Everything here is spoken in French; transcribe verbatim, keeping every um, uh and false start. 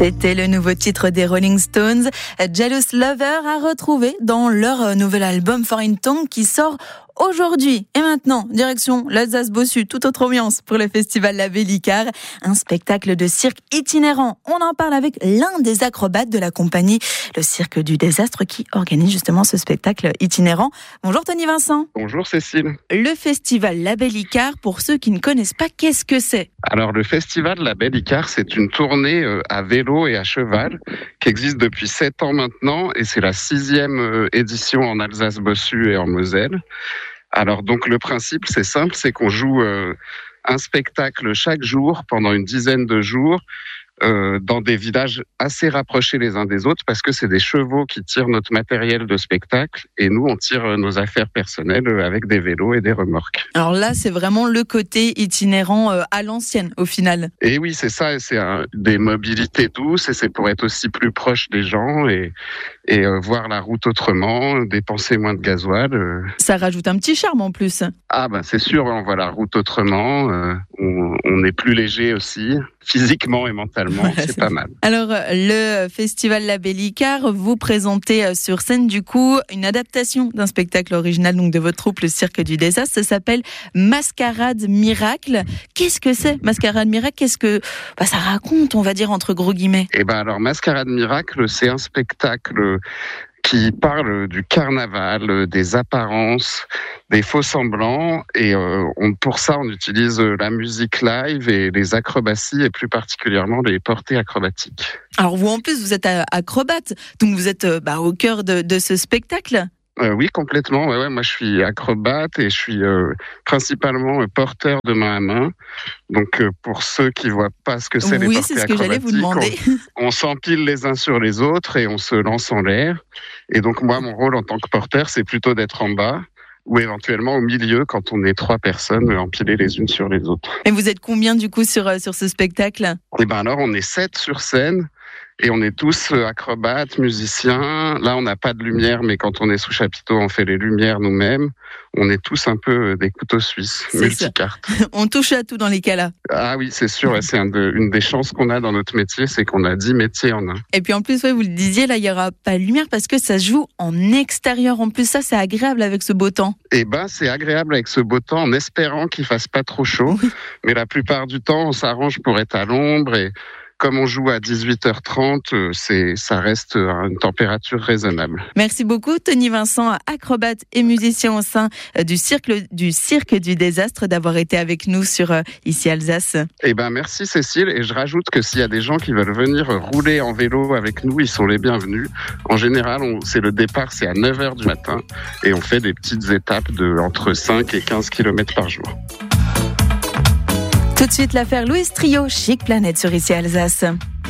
C'était le nouveau titre des Rolling Stones, Jealous Lover, à retrouver dans leur nouvel album Foreign Tongue qui sort aujourd'hui. Et maintenant, direction l'Alsace-Bossu, toute autre ambiance pour le festival La Bellicar, un spectacle de cirque itinérant. On en parle avec l'un des acrobates de la compagnie Le Cirque du Désastre qui organise justement ce spectacle itinérant. Bonjour Tony Vincent. Bonjour Cécile. Le festival La Bellicar, pour ceux qui ne connaissent pas, qu'est-ce que c'est ? Alors le festival La Bellicar, c'est une tournée à vélo et à cheval qui existe depuis sept ans maintenant et c'est la sixième édition en Alsace-Bossu et en Moselle. Alors donc le principe c'est simple, c'est qu'on joue euh, un spectacle chaque jour pendant une dizaine de jours euh, dans des villages assez rapprochés les uns des autres parce que c'est des chevaux qui tirent notre matériel de spectacle et nous on tire nos affaires personnelles avec des vélos et des remorques. Alors là c'est vraiment le côté itinérant euh, à l'ancienne au final. Et oui c'est ça, c'est un, des mobilités douces et c'est pour être aussi plus proche des gens et et euh, voir la route autrement, dépenser moins de gasoil. Euh. Ça rajoute un petit charme en plus. Ah ben c'est sûr, on voit la route autrement, euh, on, on est plus léger aussi, physiquement et mentalement, ouais, c'est, c'est pas mal. Alors le festival La Bellicar, vous présentez sur scène du coup une adaptation d'un spectacle original donc de votre troupe Le Cirque du Désastre, ça s'appelle Mascarade Miracle. Qu'est-ce que c'est Mascarade Miracle ? Qu'est-ce que bah, ça raconte, on va dire entre gros guillemets ? Eh ben alors Mascarade Miracle, c'est un spectacle qui parle du carnaval, des apparences, des faux-semblants. Et euh, on, pour ça, on utilise la musique live et les acrobaties, et plus particulièrement les portées acrobatiques. Alors vous, en plus, vous êtes acrobate, donc vous êtes bah, au cœur de, de ce spectacle. Euh, oui, complètement. Ouais, ouais, moi, je suis acrobate et je suis euh, principalement euh, porteur de main à main. Donc, euh, pour ceux qui voient pas ce que c'est oui, les portées c'est ce que j'allais vous demander. On, on s'empile les uns sur les autres et on se lance en l'air. Et donc, moi, mon rôle en tant que porteur, c'est plutôt d'être en bas ou éventuellement au milieu quand on est trois personnes empilées les unes sur les autres. Et vous êtes combien du coup sur sur ce spectacle ? Eh ben alors, on est sept sur scène. Et on est tous acrobates, musiciens. Là, on n'a pas de lumière, mais quand on est sous chapiteau, on fait les lumières nous-mêmes. On est tous un peu des couteaux suisses, c'est multicartes. Ça. On touche à tout dans les cas-là. Ah oui, c'est sûr. C'est un de, une des chances qu'on a dans notre métier, c'est qu'on a dix métiers en un. Et puis en plus, ouais, vous le disiez, là, il n'y aura pas de lumière parce que ça se joue en extérieur. En plus, ça, c'est agréable avec ce beau temps. Eh ben, c'est agréable avec ce beau temps, en espérant qu'il fasse pas trop chaud. Oui. Mais la plupart du temps, on s'arrange pour être à l'ombre et comme on joue à dix-huit heures trente, c'est, ça reste à une température raisonnable. Merci beaucoup Tony Vincent, acrobate et musicien au sein du cirque du, cirque du Désastre, d'avoir été avec nous sur Ici Alsace. Eh ben, merci Cécile, et je rajoute que s'il y a des gens qui veulent venir rouler en vélo avec nous, ils sont les bienvenus. En général, on, c'est le départ, c'est à neuf heures du matin et on fait des petites étapes de entre cinq et quinze kilomètres par jour. Tout de suite, l'affaire Louis Trio, Chic Planète sur Ici Alsace.